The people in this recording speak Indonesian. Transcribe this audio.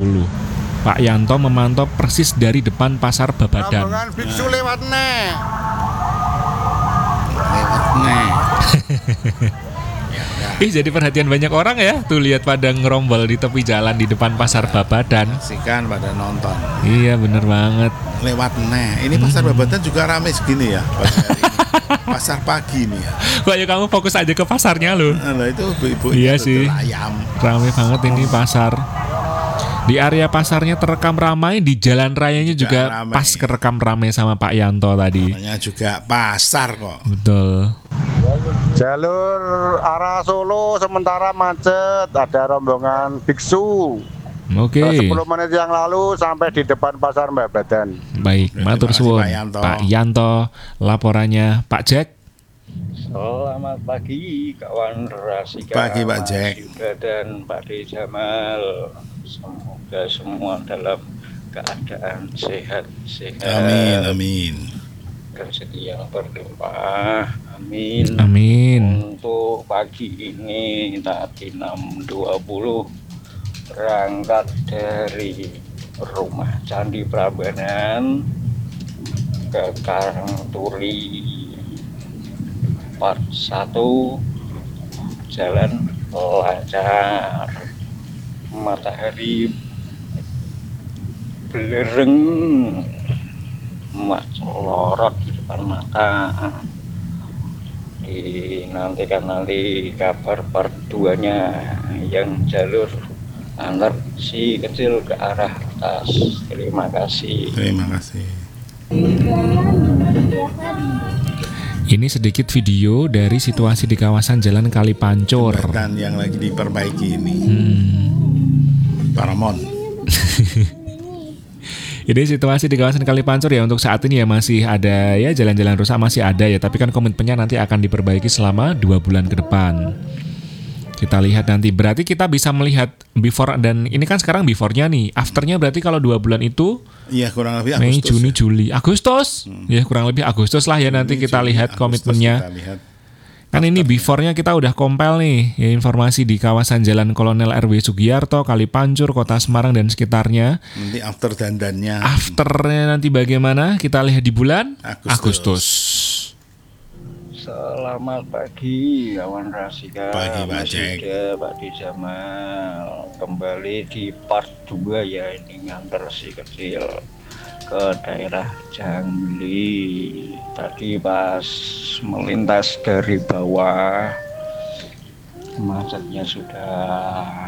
Pak Yanto memantau persis dari depan pasar Babadan. Rombongan biksu lewat nih. Jadi perhatian banyak orang ya. Tuh lihat pada ngerombol di tepi jalan di depan pasar Babadan. Saksikan pada nonton. Iya bener banget. Lewat nih. Ini pasar Babadan juga ramai segini ya. Pasar pagi nih ya. Kok ya kamu fokus aja ke pasarnya loh. Nah itu ibu-ibu Iya sih. ayam. Ramai banget ini pasar. Di area pasarnya terekam ramai, di jalan rayanya juga ramai. pas kerekam ramai sama Pak Yanto tadi. Namanya juga pasar kok. Betul. Jalur arah Solo sementara macet, ada rombongan biksu. Oke. 10 menit yang lalu sampai di depan pasar Babadan. Baik, matur suwun Pak Yanto. Laporannya Pak Jack. Selamat pagi kawan Rasika. Pagi Pak Jack. Dan Pak D Jamal. Semoga semua dalam keadaan sehat-sehat. Amin, amin. Rezeki yang berlimpah. Amin. Amin. Untuk pagi ini tadi 6.20 berangkat dari rumah Candi Prambanan ke Karangturi Part 1, jalan lancar, matahari belereng, melorot di depan mata. Dinantikan nanti kabar part 2-nya yang jalur antar si kecil ke arah atas. Terima kasih. Terima kasih. Ini sedikit video dari situasi di kawasan Jalan Kalipancur. Dan yang lagi diperbaiki ini. Paramount. Jadi situasi di kawasan Kalipancur ya untuk saat ini ya masih ada ya jalan-jalan rusak masih ada ya, tapi kan komitmennya nanti akan diperbaiki selama 2 bulan ke depan. Kita lihat nanti, berarti kita bisa melihat before dan ini kan sekarang before-nya nih, after-nya berarti kalau 2 bulan itu iya kurang lebih Mei, Agustus. Juni, Ya. Juli, Agustus. Ya kurang lebih Agustus lah ya nanti kita Juni, lihat Agustus komitmennya. kita lihat. Kan ini before-nya kita udah compile nih ya, informasi di kawasan Jalan Kolonel RW Sugiarto, Kalipancur, Kota Semarang dan sekitarnya. Nanti after dandannya. Afternya nanti bagaimana? Kita lihat di bulan Agustus. Selamat pagi kawan Rasika. Pagi, Pak Jack. Pak D Jamal. Kembali di part 2 ya, ini nganter si kecil ke daerah Jangli. Tadi pas melintas dari bawah macetnya sudah